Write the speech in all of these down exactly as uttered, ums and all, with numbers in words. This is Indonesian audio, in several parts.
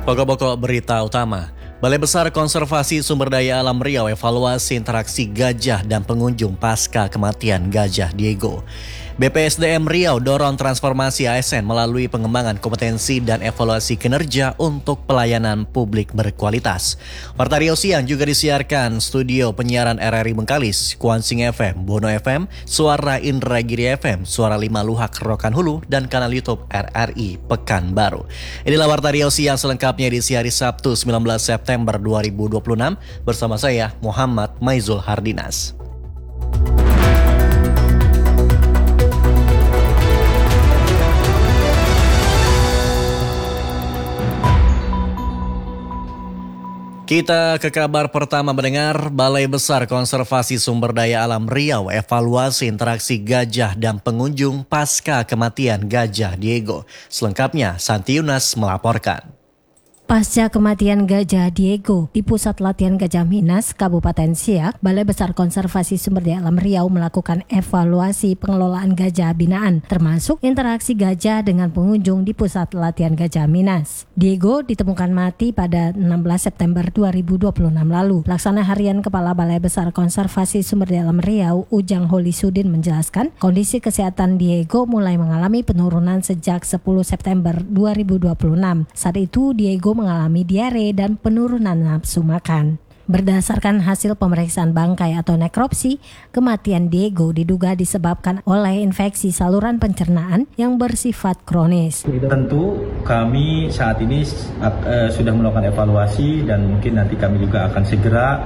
Pokok-pokok berita utama. Balai Besar Konservasi Sumber Daya Alam Riau evaluasi interaksi gajah dan pengunjung pasca kematian gajah Diego. B P S D M Riau dorong transformasi A S N melalui pengembangan kompetensi dan evaluasi kinerja untuk pelayanan publik berkualitas. Warta Riau Siang juga disiarkan studio penyiaran R R I Bengkalis, Kuansing F M, Bono F M, Suara Indragiri F M, Suara lima Luhak Rokan Hulu, dan kanal YouTube R R I Pekanbaru. Inilah Warta Riau Siang selengkapnya di hari Sabtu sembilan belas September dua ribu dua puluh enam bersama saya Muhammad Maizul Hardinas. Kita ke kabar pertama mendengar Balai Besar Konservasi Sumber Daya Alam Riau evaluasi interaksi gajah dan pengunjung pasca kematian gajah Diego. Selengkapnya Santi Yunas melaporkan. Pasca kematian gajah Diego di Pusat Latihan Gajah Minas, Kabupaten Siak, Balai Besar Konservasi Sumber Daya Alam Riau melakukan evaluasi pengelolaan gajah binaan, termasuk interaksi gajah dengan pengunjung di Pusat Latihan Gajah Minas. Diego ditemukan mati pada enam belas September dua ribu dua puluh enam lalu. Laksana Harian Kepala Balai Besar Konservasi Sumber Daya Alam Riau, Ujang Holisudin menjelaskan, kondisi kesehatan Diego mulai mengalami penurunan sejak sepuluh September dua ribu dua puluh enam. Saat itu Diego mengalami diare dan penurunan nafsu makan. Berdasarkan hasil pemeriksaan bangkai atau nekropsi, kematian Diego diduga disebabkan oleh infeksi saluran pencernaan yang bersifat kronis. Tentu kami saat ini uh, sudah melakukan evaluasi dan mungkin nanti kami juga akan segera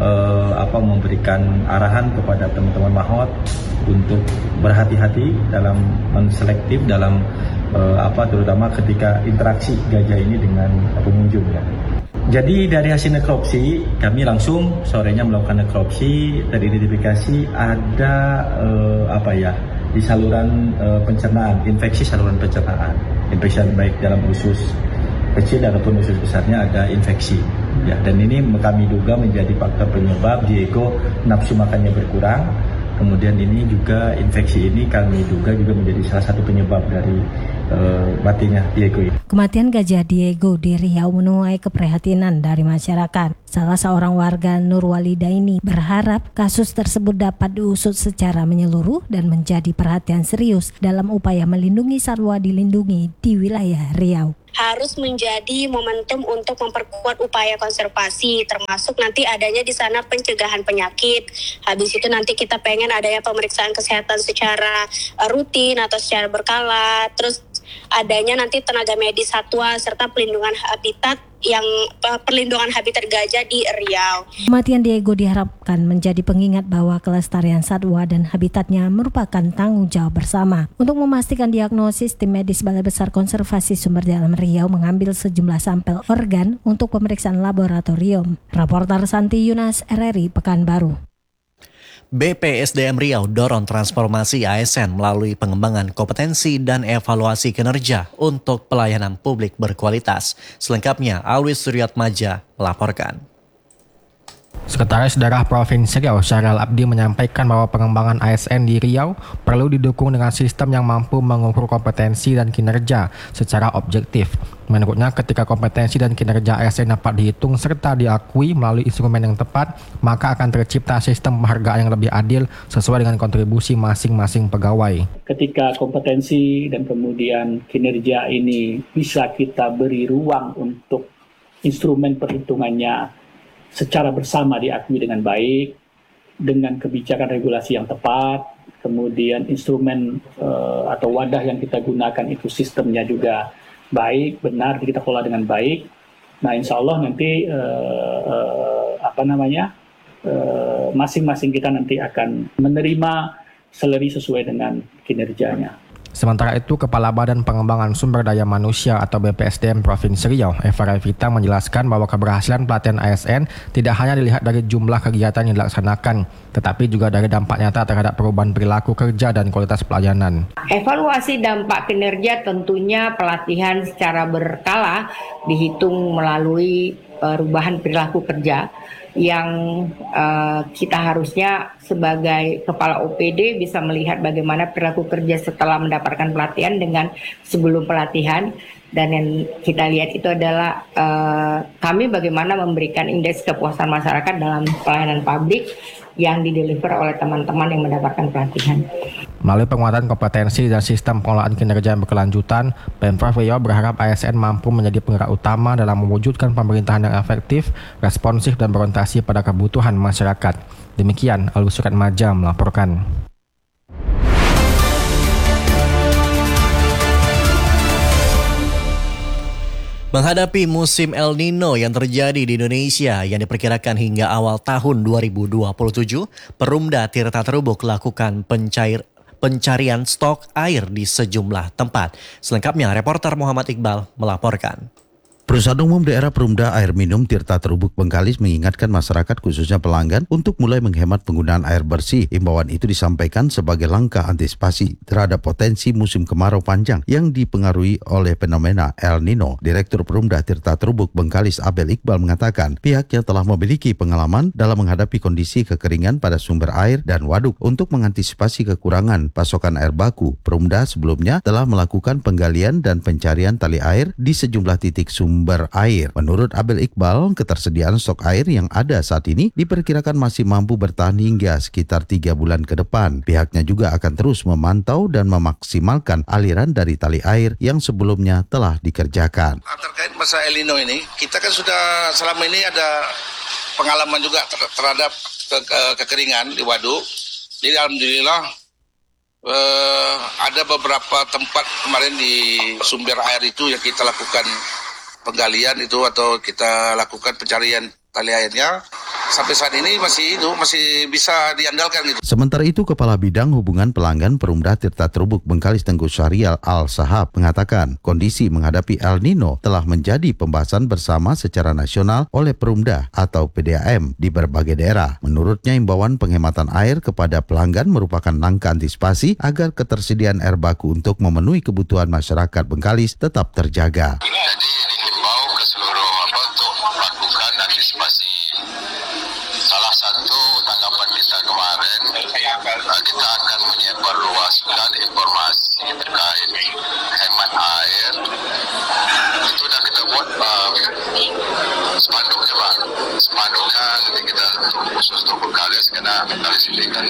uh, apa memberikan arahan kepada teman-teman mahot untuk berhati-hati dalam menselektif dalam uh, apa terutama ketika interaksi gajah ini dengan pengunjung ya. Jadi dari hasil nekropsi kami langsung sorenya melakukan nekropsi, teridentifikasi ada uh, apa ya di saluran uh, pencernaan, infeksi saluran pencernaan, infeksi baik dalam usus kecil ataupun usus besarnya ada infeksi ya, dan ini kami duga menjadi faktor penyebab Diego nafsu makannya berkurang. Kemudian ini juga infeksi ini kami duga juga menjadi salah satu penyebab dari uh, matinya Diego. Kematian gajah Diego di Riau menuai keprihatinan dari masyarakat. Salah seorang warga Nurwalida ini berharap kasus tersebut dapat diusut secara menyeluruh dan menjadi perhatian serius dalam upaya melindungi satwa dilindungi di wilayah Riau. Harus menjadi momentum untuk memperkuat upaya konservasi, termasuk nanti adanya di sana pencegahan penyakit. Habis itu nanti kita pengen adanya pemeriksaan kesehatan secara rutin atau secara berkala, terus adanya nanti tenaga medis satwa serta pelindungan habitat yang perlindungan habitat gajah di Riau. Kematian Diego diharapkan menjadi pengingat bahwa kelestarian satwa dan habitatnya merupakan tanggung jawab bersama. Untuk memastikan diagnosis, tim medis Balai Besar Konservasi Sumber Daya Alam Riau mengambil sejumlah sampel organ untuk pemeriksaan laboratorium. Raporter Santi Yunas, R R I Pekanbaru. B P S D M Riau dorong transformasi A S N melalui pengembangan kompetensi dan evaluasi kinerja untuk pelayanan publik berkualitas. Selengkapnya, Alwi Suryatmaja melaporkan. Sekretaris Daerah Provinsi Riau, Syahril Abdi menyampaikan bahwa pengembangan A S N di Riau perlu didukung dengan sistem yang mampu mengukur kompetensi dan kinerja secara objektif. Menurutnya, ketika kompetensi dan kinerja A S N dapat dihitung serta diakui melalui instrumen yang tepat, maka akan tercipta sistem penghargaan yang lebih adil sesuai dengan kontribusi masing-masing pegawai. Ketika kompetensi dan kemudian kinerja ini bisa kita beri ruang untuk instrumen perhitungannya secara bersama diakui dengan baik, dengan kebijakan regulasi yang tepat, kemudian instrumen uh, atau wadah yang kita gunakan itu sistemnya juga baik, benar, kita kelola dengan baik. Nah, insya Allah nanti uh, uh, apa namanya uh, masing-masing kita nanti akan menerima salary sesuai dengan kinerjanya. Sementara itu, Kepala Badan Pengembangan Sumber Daya Manusia atau B P S D M Provinsi Riau, Eva Revita menjelaskan bahwa keberhasilan pelatihan A S N tidak hanya dilihat dari jumlah kegiatan yang dilaksanakan, tetapi juga dari dampak nyata terhadap perubahan perilaku kerja dan kualitas pelayanan. Evaluasi dampak kinerja tentunya pelatihan secara berkala dihitung melalui perubahan perilaku kerja yang uh, kita harusnya sebagai kepala O P D bisa melihat bagaimana perilaku kerja setelah mendapatkan pelatihan dengan sebelum pelatihan. Dan yang kita lihat itu adalah uh, kami bagaimana memberikan indeks kepuasan masyarakat dalam pelayanan publik yang dideliver oleh teman-teman yang mendapatkan pelatihan. Melalui penguatan kompetensi dan sistem pengelolaan kinerja yang berkelanjutan, Pemprov Riau berharap A S N mampu menjadi penggerak utama dalam mewujudkan pemerintahan yang efektif, responsif, dan berorientasi pada kebutuhan masyarakat. Demikian, Alwi Suratmaja melaporkan. Menghadapi musim El Nino yang terjadi di Indonesia yang diperkirakan hingga awal tahun dua ribu dua puluh tujuh, Perumda Tirta Terubuk lakukan pencair, pencarian stok air di sejumlah tempat. Selengkapnya, reporter Muhammad Iqbal melaporkan. Perusahaan Umum Daerah Perumda Air Minum Tirta Terubuk Bengkalis mengingatkan masyarakat khususnya pelanggan untuk mulai menghemat penggunaan air bersih. Imbauan itu disampaikan sebagai langkah antisipasi terhadap potensi musim kemarau panjang yang dipengaruhi oleh fenomena El Nino. Direktur Perumda Tirta Terubuk Bengkalis Abel Iqbal mengatakan pihaknya telah memiliki pengalaman dalam menghadapi kondisi kekeringan pada sumber air dan waduk untuk mengantisipasi kekurangan pasokan air baku. Perumda sebelumnya telah melakukan penggalian dan pencarian tali air di sejumlah titik sumber sumber air. Menurut Abel Iqbal, ketersediaan stok air yang ada saat ini diperkirakan masih mampu bertahan hingga sekitar tiga bulan ke depan. Pihaknya juga akan terus memantau dan memaksimalkan aliran dari tali air yang sebelumnya telah dikerjakan. Terkait masa El Nino ini, kita kan sudah selama ini ada pengalaman juga ter- terhadap ke- ke- kekeringan di waduk. Jadi alhamdulillah eh, ada beberapa tempat kemarin di sumber air itu yang kita lakukan penggalian itu atau kita lakukan pencarian tali airnya. Sampai saat ini masih itu masih bisa diandalkan gitu. Sementara itu, Kepala Bidang Hubungan Pelanggan Perumda Tirta Terubuk Bengkalis Tengku Syarial Al-Sahab mengatakan kondisi menghadapi El Nino telah menjadi pembahasan bersama secara nasional oleh Perumda atau P D A M di berbagai daerah. Menurutnya, imbauan penghematan air kepada pelanggan merupakan langkah antisipasi agar ketersediaan air baku untuk memenuhi kebutuhan masyarakat Bengkalis tetap terjaga. Jadi dihimbau ke seluruh apa untuk melakukan antisipasi. Salah satu tanggapan kita kemarin, kita akan menyebarluaskan informasi terkait hemat air. Itu sudah kita buat uh, spanduknya, Pak. Spanduknya nanti kita khusus untuk Bengkalis karena Bengkalis ini kan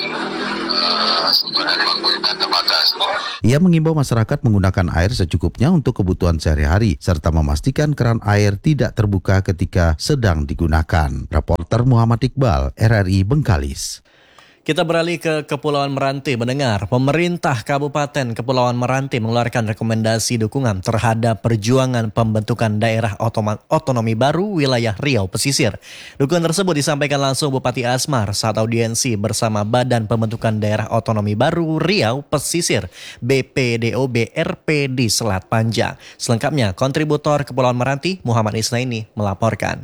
uh, sumber air baku yang terbatas. Ia mengimbau masyarakat menggunakan air secukupnya untuk kebutuhan sehari-hari serta memastikan keran air tidak terbuka ketika sedang digunakan. Reporter Muhammad Iqbal, R R I Bengkalis. Kita beralih ke Kepulauan Meranti mendengar pemerintah Kabupaten Kepulauan Meranti mengeluarkan rekomendasi dukungan terhadap perjuangan pembentukan daerah otonomi baru wilayah Riau Pesisir. Dukungan tersebut disampaikan langsung Bupati Asmar saat audiensi bersama Badan Pembentukan Daerah Otonomi Baru Riau Pesisir B P D O B R P di Selat Panjang. Selengkapnya, kontributor Kepulauan Meranti Muhammad Isnaini melaporkan.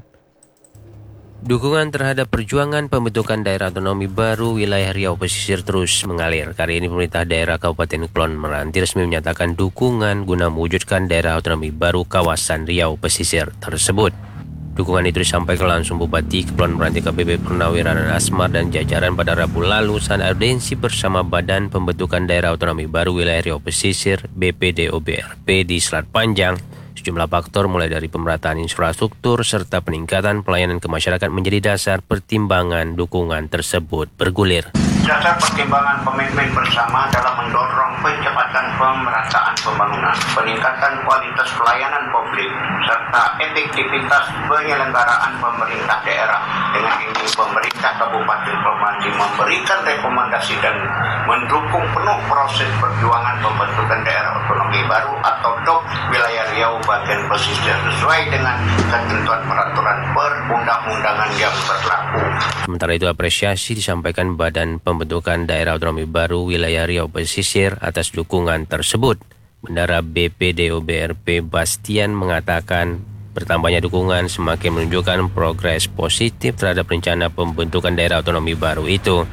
Dukungan terhadap perjuangan pembentukan daerah otonomi baru wilayah Riau Pesisir terus mengalir. Kali ini pemerintah daerah Kabupaten Kepulauan Meranti resmi menyatakan dukungan guna mewujudkan daerah otonomi baru kawasan Riau Pesisir tersebut. Dukungan itu disampaikan langsung Bupati Kepulauan Meranti K B P Purnawirawan Asmar dan jajaran pada Rabu lalu saat audiensi bersama Badan Pembentukan Daerah Otonomi Baru wilayah Riau Pesisir B P D O B R P di Selat Panjang. Sejumlah faktor mulai dari pemerataan infrastruktur serta peningkatan pelayanan ke masyarakat menjadi dasar pertimbangan dukungan tersebut bergulir. Dasar pertimbangan komitmen bersama dalam mendorong percepatan pemerataan pembangunan, peningkatan kualitas pelayanan publik, serta efektivitas penyelenggaraan pemerintah daerah. Dengan ini, pemerintah Kabupaten Meranti memberikan rekomendasi dan mendukung penuh proses perjuangan pembentukan daerah otonomi baru atau D O B wilayah Riau bagian pesisir sesuai dengan ketentuan peraturan perundang-undangan yang berlaku. Sementara itu, apresiasi disampaikan Badan Pembentukan Daerah Otonomi Baru wilayah Riau Pesisir atas dukungan tersebut. Bendara B P D O B R P Bastian mengatakan bertambahnya dukungan semakin menunjukkan progres positif terhadap rencana pembentukan daerah otonomi baru itu.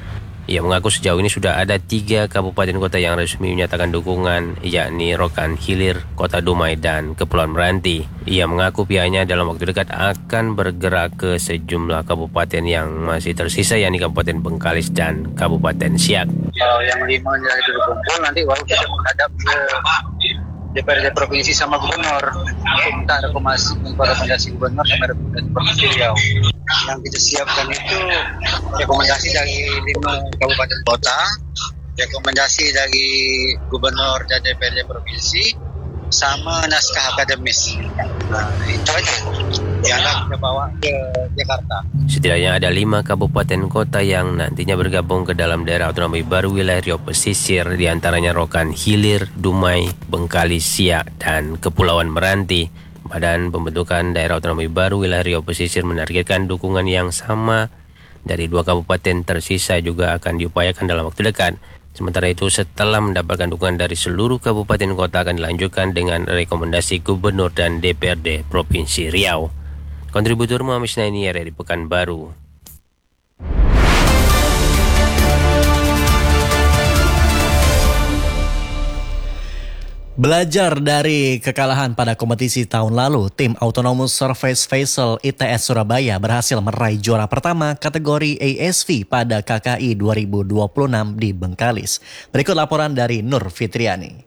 Ia mengaku sejauh ini sudah ada tiga kabupaten kota yang resmi menyatakan dukungan, yakni Rokan Hilir, Kota Dumai, dan Kepulauan Meranti. Ia mengaku pihaknya dalam waktu dekat akan bergerak ke sejumlah kabupaten yang masih tersisa, yakni Kabupaten Bengkalis dan Kabupaten Siak. Kalau yang lima yang itu kumpul, nanti baru kita menghadap ke D P R D Provinsi sama Gubernur untuk minta rekomendasi, rekomendasi Gubernur sama rekomendasi Provinsi Riau. Yang kita siapkan itu rekomendasi dari lima kabupaten kota, rekomendasi dari Gubernur dan D P R D Provinsi, sama naskah akademis. Nah, itu aja yang akan kita bawa ke Jakarta. Setidaknya ada lima kabupaten kota yang nantinya bergabung ke dalam daerah otonomi baru wilayah Riau Pesisir, diantaranya Rokan Hilir, Dumai, Bengkalis, Siak, dan Kepulauan Meranti. Badan Pembentukan Daerah Otonomi Baru wilayah Riau Pesisir menargetkan dukungan yang sama dari dua kabupaten tersisa juga akan diupayakan dalam waktu dekat. Sementara itu, setelah mendapatkan dukungan dari seluruh kabupaten kota akan dilanjutkan dengan rekomendasi Gubernur dan D P R D Provinsi Riau. Kontributor Muhammad Isnaini dari Pekanbaru. Belajar dari kekalahan pada kompetisi tahun lalu, tim Autonomous Surface Vessel I T S Surabaya berhasil meraih juara pertama kategori A S V pada K K I dua ribu dua puluh enam di Bengkalis. Berikut laporan dari Nur Fitriani.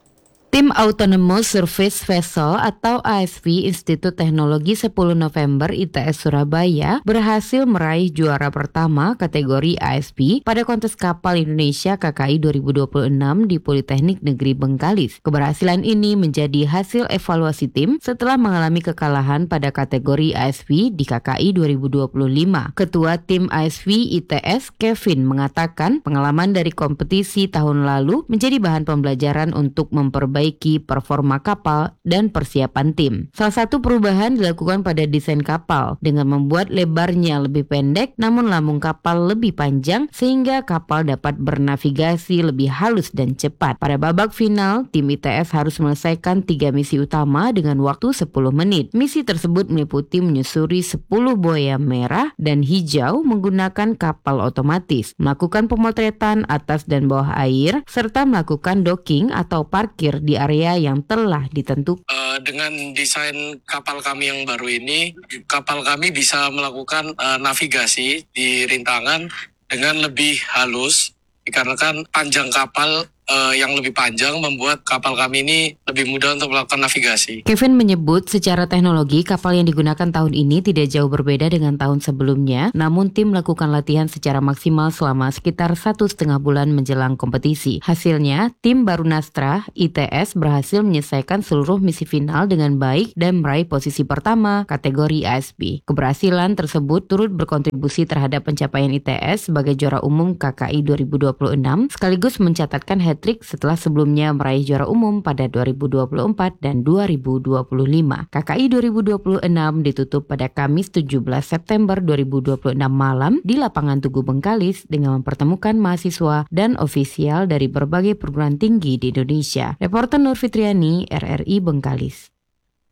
Tim Autonomous Surface Vessel atau A S V Institut Teknologi sepuluh November I T S Surabaya berhasil meraih juara pertama kategori A S V pada kontes kapal Indonesia K K I dua ribu dua puluh enam di Politeknik Negeri Bengkalis. Keberhasilan ini menjadi hasil evaluasi tim setelah mengalami kekalahan pada kategori A S V di K K I dua ribu dua puluh lima. Ketua tim A S V I T S Kevin mengatakan pengalaman dari kompetisi tahun lalu menjadi bahan pembelajaran untuk memperbaiki performa kapal dan persiapan tim. Salah satu perubahan dilakukan pada desain kapal dengan membuat lebarnya lebih pendek namun lambung kapal lebih panjang sehingga kapal dapat bernavigasi lebih halus dan cepat. Pada babak final, tim I T S harus menyelesaikan tiga misi utama dengan waktu sepuluh menit. Misi tersebut meliputi menyusuri sepuluh buaya merah dan hijau menggunakan kapal otomatis, melakukan pemotretan atas dan bawah air, serta melakukan docking atau parkir di area yang telah ditentukan. Uh, dengan desain kapal kami yang baru ini, kapal kami bisa melakukan uh, navigasi di rintangan dengan lebih halus, dikarenakan panjang kapal Uh, yang lebih panjang membuat kapal kami ini lebih mudah untuk melakukan navigasi. Kevin menyebut secara teknologi kapal yang digunakan tahun ini tidak jauh berbeda dengan tahun sebelumnya, namun tim melakukan latihan secara maksimal selama sekitar satu setengah bulan menjelang kompetisi. Hasilnya, tim Barunastra I T S berhasil menyelesaikan seluruh misi final dengan baik dan meraih posisi pertama kategori A S V. Keberhasilan tersebut turut berkontribusi terhadap pencapaian I T S sebagai juara umum K K I dua ribu dua puluh enam, sekaligus mencatatkan hat-trick setelah sebelumnya meraih juara umum pada dua ribu dua puluh empat dan dua ribu dua puluh lima. K K I dua ribu dua puluh enam ditutup pada Kamis tujuh belas September dua ribu dua puluh enam malam di lapangan Tugu Bengkalis dengan mempertemukan mahasiswa dan ofisial dari berbagai perguruan tinggi di Indonesia. Reporter Nur Fitriani, R R I Bengkalis.